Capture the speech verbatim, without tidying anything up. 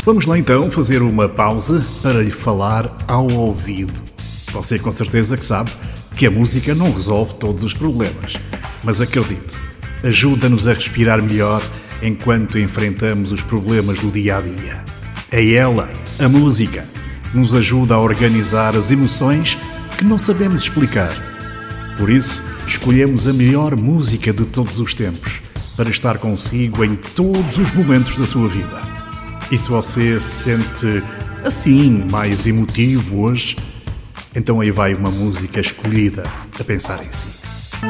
Vamos lá então fazer uma pausa para lhe falar ao ouvido. Você com certeza que sabe que a música não resolve todos os problemas, mas acredite, ajuda-nos a respirar melhor enquanto enfrentamos os problemas do dia-a-dia. É ela, a música, que nos ajuda a organizar as emoções que não sabemos explicar. Por isso, escolhemos a melhor música de todos os tempos para estar consigo em todos os momentos da sua vida. E se você se sente assim, mais emotivo hoje, então aí vai uma música escolhida a pensar em si.